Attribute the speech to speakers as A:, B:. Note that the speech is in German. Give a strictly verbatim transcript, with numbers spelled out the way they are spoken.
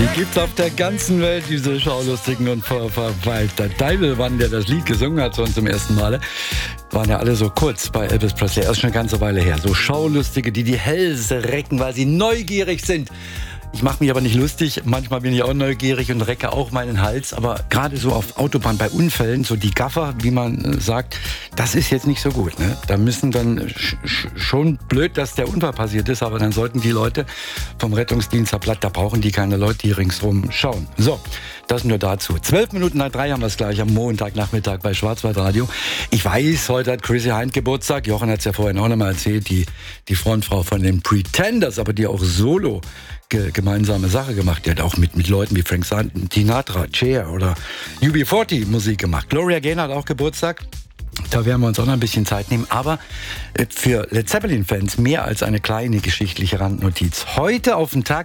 A: Die gibt's auf der ganzen Welt, diese Schaulustigen und ver verweilt. Der Teufel, der das Lied gesungen hat, schon zum ersten Mal, waren ja alle so kurz bei Elvis Presley. Erst schon eine ganze Weile her. So Schaulustige, die die Hälse recken, weil sie neugierig sind. Ich mache mich aber nicht lustig. Manchmal bin ich auch neugierig und recke auch meinen Hals. Aber gerade so auf Autobahn bei Unfällen, so die Gaffer, wie man sagt, das ist jetzt nicht so gut. Ne? Da müssen dann sch schon blöd, dass der Unfall passiert ist. Aber dann sollten die Leute vom Rettungsdienst platt, da brauchen die keine Leute, die ringsrum schauen. So, das nur dazu. Zwölf Minuten nach drei haben wir es gleich am Montagnachmittag bei Schwarzwaldradio. Ich weiß, heute hat Chrissy Hynde Geburtstag. Jochen hat es ja vorhin auch noch mal erzählt. Die, die Frontfrau von den Pretenders, aber die auch solo gemeinsame Sache gemacht. Die hat auch mit, mit Leuten wie Frank Sinatra, Cher oder U B vierzig Musik gemacht. Gloria Gaynor hat auch Geburtstag. Da werden wir uns auch noch ein bisschen Zeit nehmen. Aber für Led Zeppelin-Fans mehr als eine kleine geschichtliche Randnotiz. Heute auf den Tag